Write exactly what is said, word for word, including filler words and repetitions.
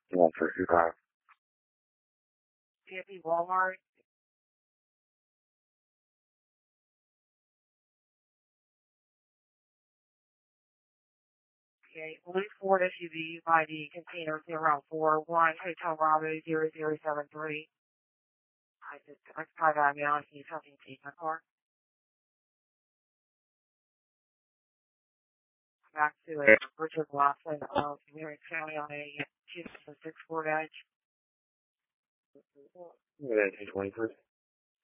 one three two five. C F E Walmart. Okay, blue Ford S U V by the container zero four one Hotel Bravo zero zero seven three. I just, I tried that now if you have to take my car. Back to it. Richard Laughlin of Marion County on a two thousand six Ford Edge. two twenty-three.